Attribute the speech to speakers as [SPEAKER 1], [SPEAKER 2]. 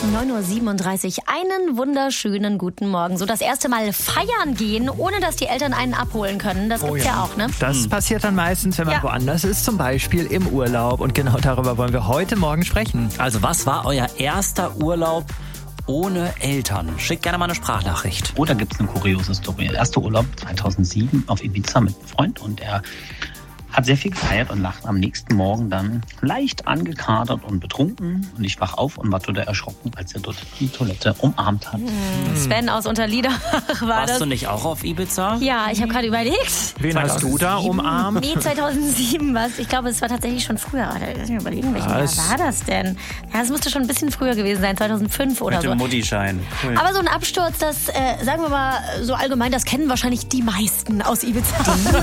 [SPEAKER 1] 9:37 Uhr. Einen wunderschönen guten Morgen. So das erste Mal feiern gehen, ohne dass die Eltern einen abholen können. Das gibt's ja auch, ne?
[SPEAKER 2] Das passiert dann meistens, wenn man woanders ist, zum Beispiel im Urlaub. Und genau darüber wollen wir heute Morgen sprechen.
[SPEAKER 3] Also was war euer erster Urlaub ohne Eltern? Schickt gerne mal eine Sprachnachricht.
[SPEAKER 4] Oh, da gibt's eine kuriose Story. Der erste Urlaub 2007 auf Ibiza mit einem Freund und er hat sehr viel gefeiert und lacht am nächsten Morgen dann leicht angekadert und betrunken. Und ich wach auf und war total erschrocken, als er dort die Toilette umarmt hat.
[SPEAKER 1] Sven aus Unterliederbach
[SPEAKER 3] Warst du nicht auch auf Ibiza?
[SPEAKER 1] Ja, ich habe gerade überlegt.
[SPEAKER 2] Wen hast du da umarmt?
[SPEAKER 1] Nee, 2007 war es. Ich glaube, es war tatsächlich schon früher. Lass mich überlegen, welches Jahr war das denn? Ja, es musste schon ein bisschen früher gewesen sein, 2005 oder so.
[SPEAKER 3] Mit dem Muttischein. Cool.
[SPEAKER 1] Aber so ein Absturz, das, sagen wir mal so allgemein, das kennen wahrscheinlich die meisten aus Ibiza.